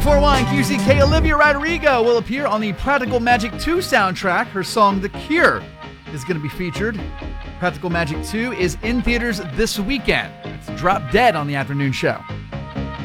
94.1 QCK Olivia Rodrigo will appear on the Practical Magic 2 soundtrack. Her song The Cure is going to be featured. Practical Magic 2 is in theaters this weekend. It's Drop Dead on the afternoon show.